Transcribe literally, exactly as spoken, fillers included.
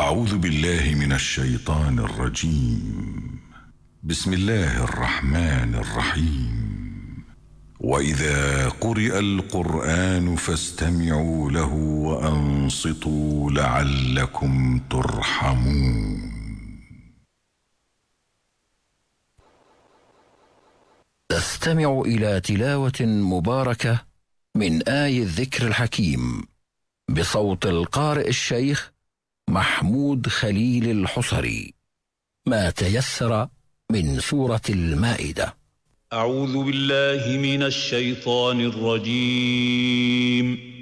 أعوذ بالله من الشيطان الرجيم. بسم الله الرحمن الرحيم. وإذا قرئ القرآن فاستمعوا له وأنصتوا لعلكم ترحمون. تستمع إلى تلاوة مباركة من آي الذكر الحكيم بصوت القارئ الشيخ محمود خليل الحصري. ما تيسر من سورة المائدة. أعوذ بالله من الشيطان الرجيم.